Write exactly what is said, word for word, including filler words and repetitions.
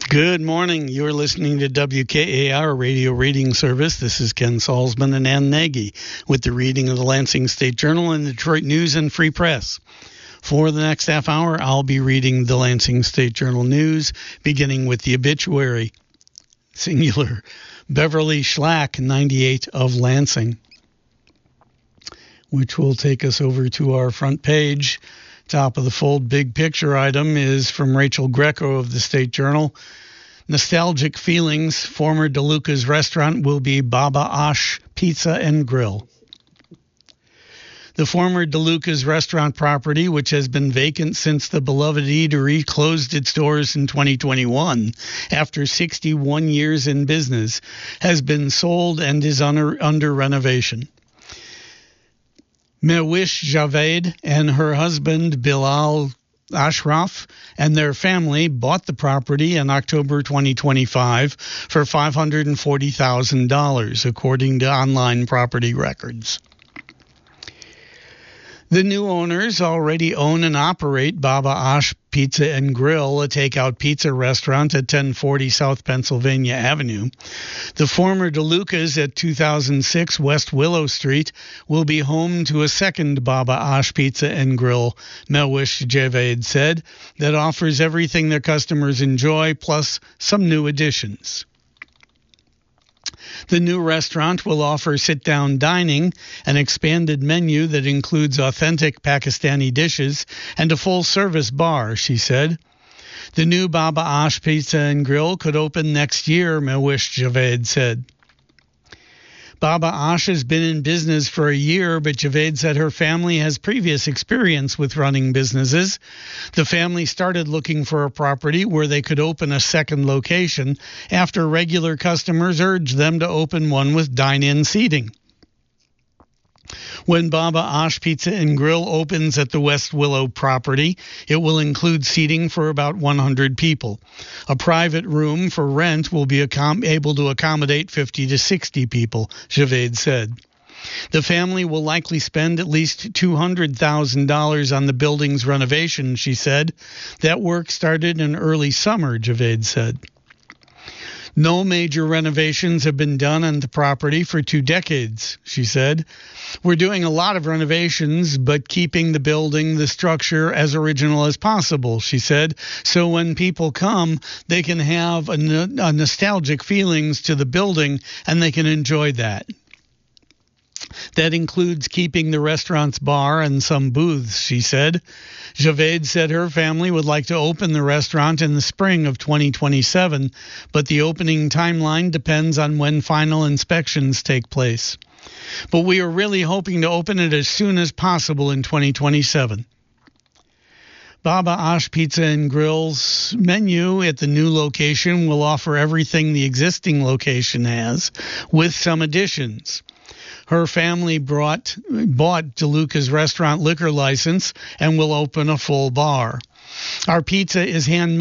Good morning. You're listening to W K A R Radio Reading Service. This is Ken Salzman and Ann Nagy with the reading of the Lansing State Journal and the Detroit News and Free Press. For the next half hour, I'll be reading the Lansing State Journal News, beginning with the obituary. Singular. Beverly Schlack, ninety-eight, of Lansing, which will take us over to our front page. Top of the fold big picture item is from Rachel Greco of the State Journal. Nostalgic feelings. Former DeLuca's restaurant will be Baba Osh Pizza and Grill. The former DeLuca's restaurant property, which has been vacant since the beloved eatery closed its doors in twenty twenty-one after sixty-one years in business, has been sold and is under, under renovation. Mewish Javed and her husband Bilal Ashraf and their family bought the property in October twenty twenty-five for five hundred forty thousand dollars, according to online property records. The new owners already own and operate Baba Osh Pizza and Grill, a takeout pizza restaurant at ten forty South Pennsylvania Avenue. The former DeLuca's at two thousand six West Willow Street will be home to a second Baba Osh Pizza and Grill, Mewish Javed said, that offers everything their customers enjoy, plus some new additions. The new restaurant will offer sit-down dining, an expanded menu that includes authentic Pakistani dishes, and a full-service bar, she said. The new Baba Osh Pizza and Grill could open next year, Mewish Javed said. Baba Osh has been in business for a year, but Javed said her family has previous experience with running businesses. The family started looking for a property where they could open a second location after regular customers urged them to open one with dine-in seating. When Baba Osh Pizza and Grill opens at the West Willow property, it will include seating for about one hundred people. A private room for rent will be accom- able to accommodate fifty to sixty people, Javed said. The family will likely spend at least two hundred thousand dollars on the building's renovation, she said. That work started in early summer, Javed said. No major renovations have been done on the property for two decades, she said. We're doing a lot of renovations, but keeping the building, the structure, as original as possible, she said. So when people come, they can have a, a nostalgic feelings to the building, and they can enjoy that. That includes keeping the restaurant's bar and some booths, she said. Javed said her family would like to open the restaurant in the spring of twenty twenty-seven, but the opening timeline depends on when final inspections take place. But we are really hoping to open it as soon as possible in twenty twenty-seven. Baba Osh Pizza and Grill's menu at the new location will offer everything the existing location has, with some additions. Her family brought, bought DeLuca's restaurant liquor license and will open a full bar. Our pizza is handmade